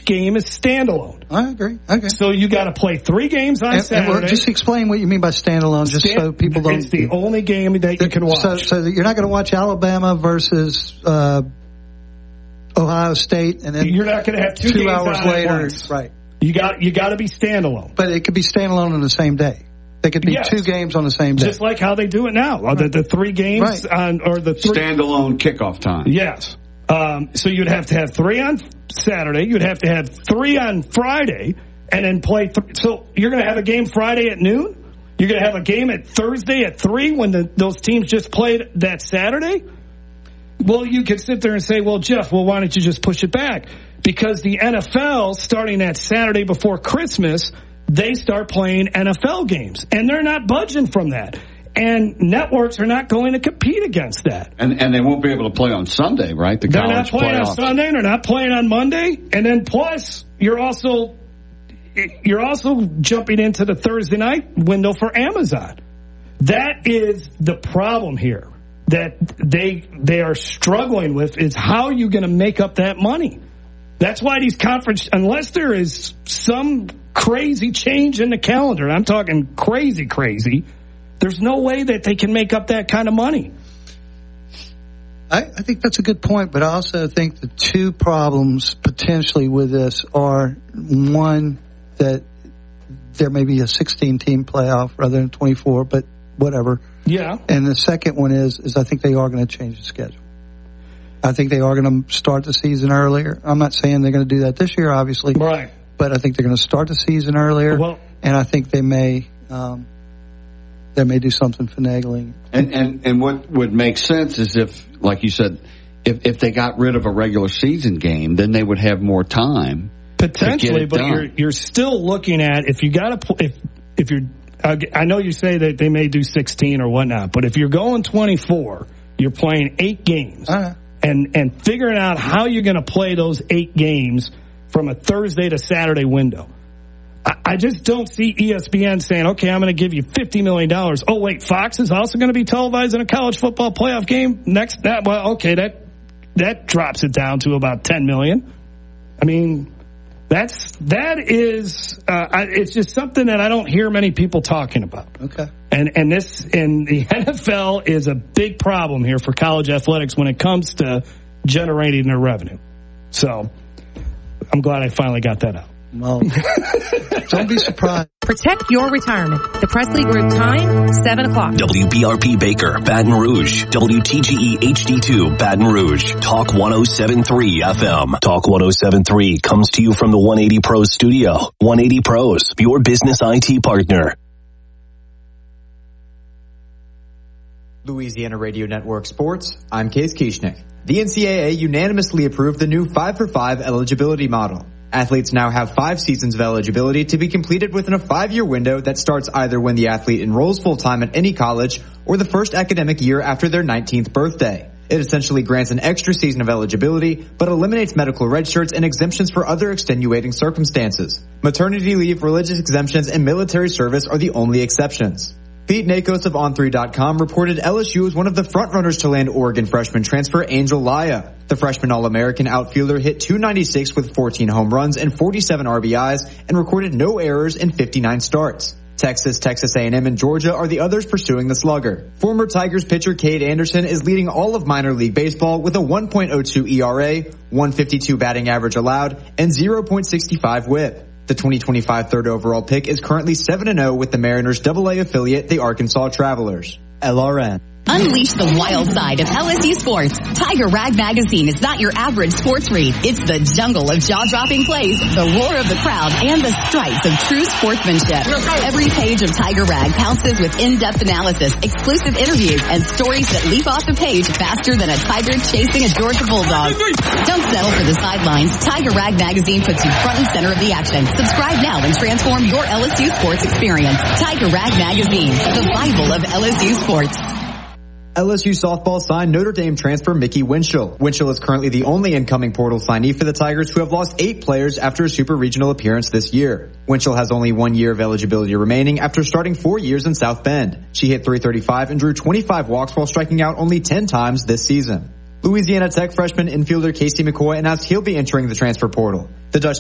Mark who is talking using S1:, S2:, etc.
S1: game is standalone.
S2: I agree. Okay.
S1: So you got to play 3 games on Saturday.
S2: Just explain what you mean by standalone, so people don't.
S1: It's the only game that you can watch.
S2: So you're not going to watch Alabama versus Ohio State, and then
S1: you're not going to have 2
S2: hours later. Right.
S1: You got to be standalone.
S2: But it could be standalone on the same day. They could be 2 games on the same day.
S1: Just like how they do it now. Right. The 3 games or the 3
S3: standalone kickoff time.
S1: Yes. So you'd have to have 3 on Saturday. You'd have to have 3 on Friday, and then play. So you're going to have a game Friday at noon. You're going to have a game at Thursday at 3 when those teams just played that Saturday. Well, you could sit there and say, well, Jeff, why don't you just push it back? Because the NFL, starting that Saturday before Christmas, they start playing NFL games, and they're not budging from that. And networks are not going to compete against that.
S3: And they won't be able to play on Sunday, right?
S1: They're not playing on Sunday. They're not playing on Monday. And then plus, you're also jumping into the Thursday night window for Amazon. That is the problem here that they are struggling with, is how are you going to make up that money? That's why these unless there is some crazy change in the calendar, and I'm talking crazy, there's no way that they can make up that kind of money.
S2: I think that's a good point, but I also think the 2 problems potentially with this are, one, that there may be a 16-team playoff rather than 24, but whatever.
S1: Yeah.
S2: And the second one is I think they are going to change the schedule. I think they are going to start the season earlier. I'm not saying they're going to do that this year, obviously.
S1: Right.
S2: But I think they're going to start the season earlier.
S1: Well,
S2: and I think they may do something finagling.
S3: And what would make sense is if, like you said, if they got rid of a regular season game, then they would have more time.
S1: Potentially, but you're still looking at, if you got to, if you're, I know you say that they may do 16 or whatnot, but if you're going 24, you're playing 8 games. And figuring out how you're going to play those 8 games from a Thursday to Saturday window. I just don't see ESPN saying, okay, I'm going to give you $50 million. Oh, wait, Fox is also going to be televising a college football playoff game next. That drops it down to about $10 million. I mean, it's just something that I don't hear many people talking about.
S2: Okay.
S1: And the NFL is a big problem here for college athletics when it comes to generating their revenue. So I'm glad I finally got that out.
S2: Well, don't be surprised.
S4: Protect your retirement. The Presley Group time, 7 o'clock.
S5: WBRP Baker, Baton Rouge. WTGE HD2, Baton Rouge. Talk 107.3 FM. Talk 107.3 comes to you from the 180 Pros studio. 180 Pros, your business IT partner.
S6: Louisiana Radio Network Sports, I'm Case Kieschnick. The NCAA unanimously approved the new 5-for-5 eligibility model. Athletes now have 5 seasons of eligibility to be completed within a 5-year window that starts either when the athlete enrolls full-time at any college or the first academic year after their 19th birthday. It essentially grants an extra season of eligibility, but eliminates medical redshirts and exemptions for other extenuating circumstances. Maternity leave, religious exemptions, and military service are the only exceptions. Pete Nakos of On3.com reported LSU is one of the frontrunners to land Oregon freshman transfer Angel Laya. The freshman All-American outfielder hit .296 with 14 home runs and 47 RBIs and recorded no errors in 59 starts. Texas, Texas A&M, and Georgia are the others pursuing the slugger. Former Tigers pitcher Cade Anderson is leading all of minor league baseball with a 1.02 ERA, 152 batting average allowed, and 0.65 whip. The 2025 third overall pick is currently 7-0 with the Mariners' AA affiliate, the Arkansas Travelers. LRN.
S7: Unleash the wild side of LSU sports. Tiger Rag Magazine is not your average sports read. It's the jungle of jaw-dropping plays, the roar of the crowd, and the stripes of true sportsmanship. Every page of Tiger Rag pounces with in-depth analysis, exclusive interviews, and stories that leap off the page faster than a tiger chasing a Georgia bulldog. Don't settle for the sidelines. Tiger Rag Magazine puts you front and center of the action. Subscribe now and transform your LSU sports experience. Tiger Rag Magazine, the Bible of LSU sports.
S6: LSU softball signed Notre Dame transfer Mickey Winchell. Winchell is currently the only incoming portal signee for the Tigers, who have lost 8 players after a super regional appearance this year. Winchell has only 1 year of eligibility remaining after starting 4 years in South Bend. She hit .335 and drew 25 walks while striking out only 10 times this season. Louisiana Tech freshman infielder Casey McCoy announced he'll be entering the transfer portal. The Dutch